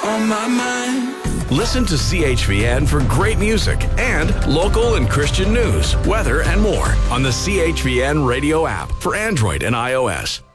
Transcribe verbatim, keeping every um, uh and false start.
on my mind. Listen to C H V N for great music and local and Christian news, weather, and more on the C H V N radio app for Android and iOS.